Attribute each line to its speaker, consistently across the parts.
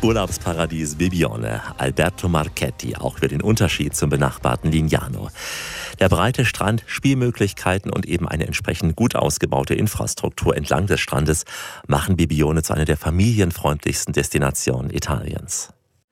Speaker 1: Urlaubsparadies Bibbione, Alberto Marchetti, auch für den Unterschied zum benachbarten Lignano. Der breite Strand, Spielmöglichkeiten und eben eine entsprechend gut ausgebaute Infrastruktur entlang des Strandes machen Bibbione zu einer der familienfreundlichsten Destinationen Italiens.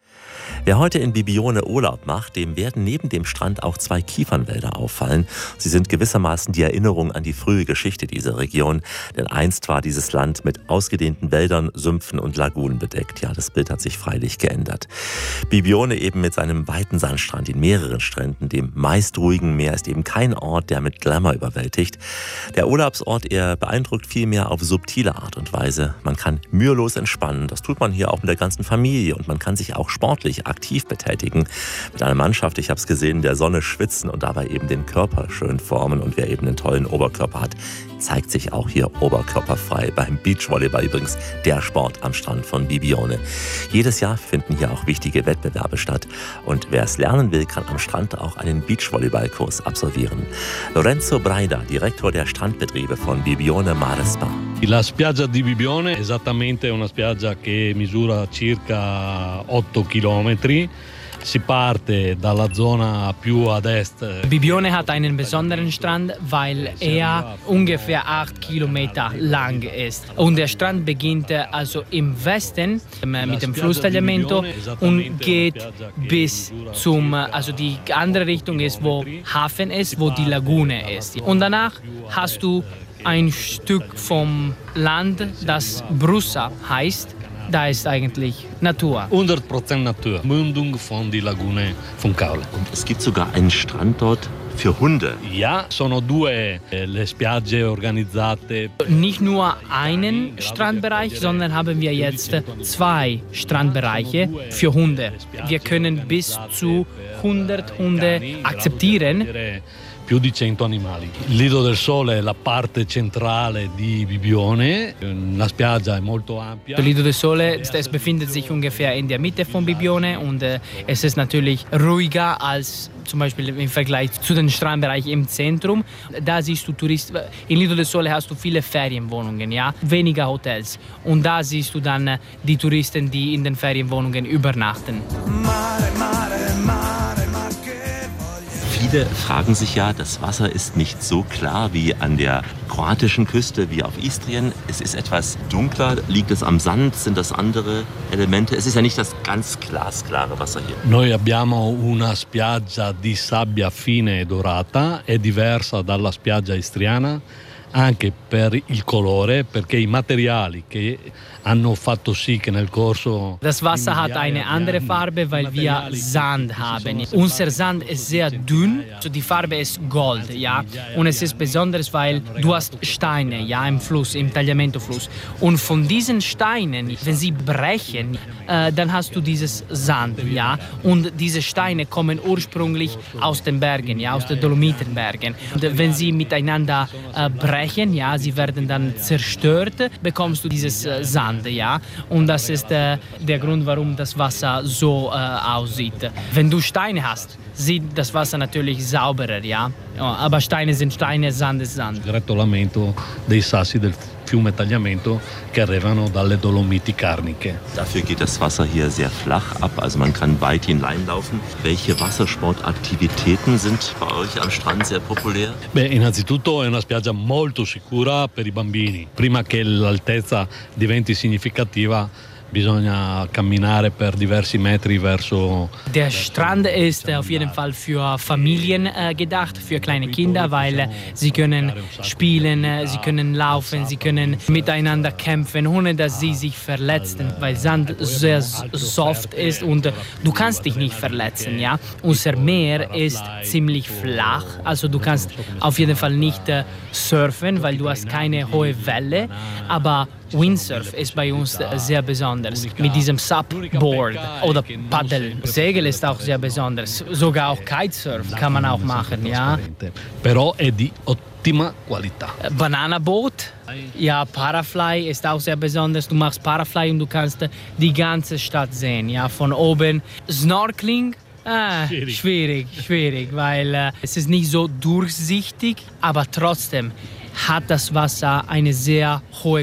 Speaker 1: Wer heute in Bibbione Urlaub macht, dem werden neben dem Strand auch 2 Kiefernwälder auffallen. Sie sind gewissermaßen die Erinnerung an die frühe Geschichte dieser Region. Denn einst war dieses Land mit ausgedehnten Wäldern, Sümpfen und Lagunen bedeckt. Ja, das Bild hat sich freilich geändert. Bibbione eben mit seinem weiten Sandstrand in mehreren Stränden, dem meist ruhigen Meer, ist eben kein Ort, der mit Glamour überwältigt. Der Urlaubsort, er beeindruckt vielmehr auf subtile Art und Weise. Man kann mühelos entspannen. Das tut man hier auch mit der ganzen Familie. Und man kann sich auch sportlich aktiv betätigen. Mit einer Mannschaft, ich habe es gesehen, in der Sonne schwitzen und dabei eben den Körper schön formen. Und wer eben einen tollen Oberkörper hat, zeigt sich auch hier oberkörperfrei beim Beachvolleyball, übrigens der Sport am Strand von Bibbione. Jedes Jahr finden hier auch wichtige Wettbewerbe statt. Und wer es lernen will, kann am Strand auch einen Beachvolleyballkurs absolvieren. Lorenzo Braida, Direktor der Strandbetriebe von Bibbione Mare Spa.
Speaker 2: La spiaggia di Bibbione è esattamente una spiaggia che misura circa 8 chilometri. Si parte dalla zona più ad est.
Speaker 3: Bibbione hat einen besonderen Strand, weil er ungefähr 8 Kilometer lang ist. Und der Strand beginnt also im Westen mit dem Fluss Tagliamento und geht bis also die andere Richtung ist, wo Hafen ist, wo die Lagune ist. Und danach hast du ein Stück vom Land, das Brussa heißt. Da ist eigentlich Natur.
Speaker 2: 100% Natur. Mündung von die Lagune von Caule.
Speaker 1: Und es gibt sogar einen Strand dort für Hunde.
Speaker 2: Ja, sono 2 le spiagge organizzate.
Speaker 3: Nicht nur einen Strandbereich, sondern haben wir jetzt 2 Strandbereiche für Hunde. Wir können bis zu 100 Hunde akzeptieren.
Speaker 2: Più di 100 animali. Il Lido del Sole è la parte centrale di Bibbione. La spiaggia è molto ampia.
Speaker 3: Der Lido del Sole, es befindet sich ungefähr in der Mitte von Bibbione und es ist natürlich ruhiger als zum Beispiel im Vergleich zu den Strandbereich im Zentrum. Da siehst du Touristen. In Lido del Sole hast du viele Ferienwohnungen, ja, weniger Hotels. Und da siehst du dann die Touristen, die in den Ferienwohnungen übernachten.
Speaker 1: Viele fragen sich ja, das Wasser ist nicht so klar wie an der kroatischen Küste, wie auf Istrien. Es ist etwas dunkler. Liegt es am Sand? Sind das andere Elemente? Es ist ja nicht das ganz glasklare Wasser hier.
Speaker 2: Noi abbiamo una spiaggia di sabbia fine e dorata, è diversa dalla spiaggia istriana. Anche per il colore, perché i materiali che hanno fatto sì che nel corso.
Speaker 3: Das Wasser hat eine andere Farbe, weil wir Sand haben. Unser Sand ist sehr dünn, so die Farbe ist Gold, ja. Und es ist besonders, weil du hast Steine, ja, im Fluss, im Tagliamento-Fluss. Und von diesen Steinen, wenn sie brechen, dann hast du dieses Sand, ja. Und diese Steine kommen ursprünglich aus den Bergen, ja, aus den Dolomitenbergen. Und wenn sie miteinander brechen, ja, sie werden dann zerstört, bekommst du dieses Sand, ja. Und das ist der Grund, warum das Wasser so aussieht. Wenn du Steine hast, sieht das Wasser natürlich sauberer, ja. Aber Steine sind Steine, Sand ist Sand.
Speaker 2: Il gretolamento dei sassi del fiume Tagliamento che arrivano dalle Dolomiti Carniche.
Speaker 1: Dafür geht das Wasser hier sehr flach ab, also man kann weit hineinlaufen. Welche Wassersportaktivitäten sind bei euch am Strand sehr populär?
Speaker 2: Beh, innanzitutto è una spiaggia molto sicura per i bambini. Prima che l'altezza diventi significativa, bisogna camminare per diversi metri verso.
Speaker 3: Der Strand ist auf jeden Fall für Familien gedacht, für kleine Kinder, weil sie können spielen, sie können laufen, sie können miteinander kämpfen, ohne dass sie sich verletzen, weil Sand sehr soft ist und du kannst dich nicht verletzen, ja. Unser Meer ist ziemlich flach, also du kannst auf jeden Fall nicht surfen, weil du hast keine hohe Welle, aber Windsurf ist bei uns sehr besonders, mit diesem Subboard oder Paddel. Segel ist auch sehr besonders, sogar auch Kitesurf kann man auch machen, ja.
Speaker 2: Però è di ottima qualità.
Speaker 3: Bananaboot, ja, Parafly ist auch sehr besonders. Du machst Parafly und du kannst die ganze Stadt sehen, ja, von oben. Snorkeling, schwierig, weil es ist nicht so durchsichtig, aber trotzdem hat das Wasser eine sehr hohe